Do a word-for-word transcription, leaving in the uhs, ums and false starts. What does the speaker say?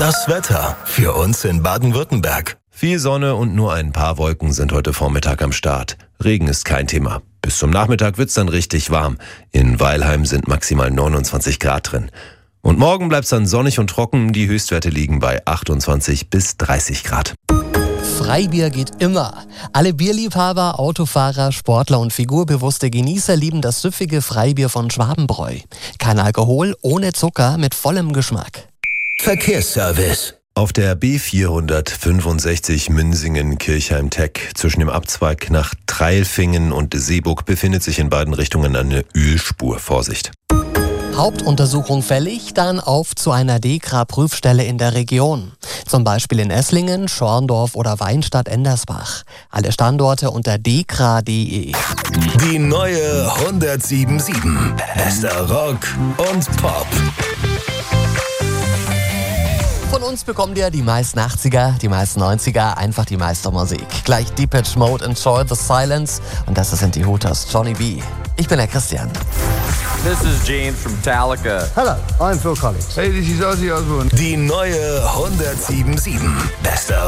Das Wetter für uns in Baden-Württemberg. Viel Sonne und nur ein paar Wolken sind heute Vormittag am Start. Regen ist kein Thema. Bis zum Nachmittag wird's dann richtig warm. In Weilheim sind maximal neunundzwanzig Grad drin. Und morgen bleibt's dann sonnig und trocken. Die Höchstwerte liegen bei achtundzwanzig bis dreißig Grad. Freibier geht immer. Alle Bierliebhaber, Autofahrer, Sportler und figurbewusste Genießer lieben das süffige Freibier von Schwabenbräu. Kein Alkohol, ohne Zucker, mit vollem Geschmack. Verkehrsservice. Auf der B vierhundertfünfundsechzig Münsingen-Kirchheim-Teck zwischen dem Abzweig nach Treilfingen und Seeburg befindet sich in beiden Richtungen eine Ölspur. Vorsicht. Hauptuntersuchung fällig, dann auf zu einer DEKRA-Prüfstelle in der Region. Zum Beispiel in Esslingen, Schorndorf oder Weinstadt-Endersbach. Alle Standorte unter dekra punkt de. Die neue hundertsieben Komma sieben. Bester Rock und Pop. Von uns bekommt ihr die meisten achtziger, die meisten neunziger, einfach die meiste Musik. Gleich Depeche Mode, Enjoy the Silence. Und das sind die Hooters, Johnny B. Ich bin der Christian. This is James from Metallica. Hello, I'm Phil Collins. Hey, this is Ozzy Osbourne. Die neue hundertsieben Komma sieben. Bester